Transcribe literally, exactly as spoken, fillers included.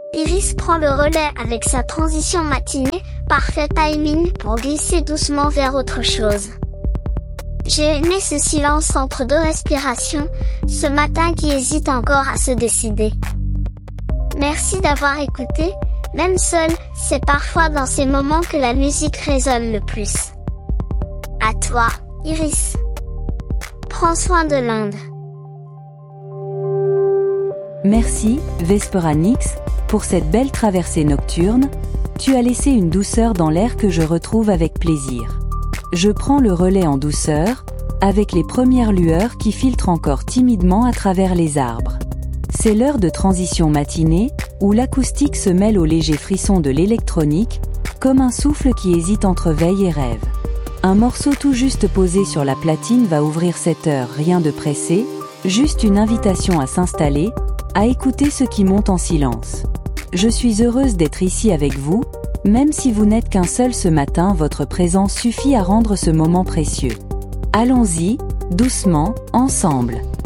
Iris prend le relais avec sa transition matinée, parfait timing pour glisser doucement vers autre chose. J'ai aimé ce silence entre deux respirations, ce matin qui hésite encore à se décider. Merci d'avoir écouté, même seul, c'est parfois dans ces moments que la musique résonne le plus. À toi, Iris. Prends soin de l'Inde. Merci, Vesperanix, pour cette belle traversée nocturne. Tu as laissé une douceur dans l'air que je retrouve avec plaisir. Je prends le relais en douceur, avec les premières lueurs qui filtrent encore timidement à travers les arbres. C'est l'heure de transition matinée, où l'acoustique se mêle au léger frisson de l'électronique, comme un souffle qui hésite entre veille et rêve. Un morceau tout juste posé sur la platine va ouvrir cette heure, rien de pressé, juste une invitation à s'installer, à écouter ce qui monte en silence. Je suis heureuse d'être ici avec vous, même si vous n'êtes qu'un seul ce matin, votre présence suffit à rendre ce moment précieux. Allons-y, doucement, ensemble.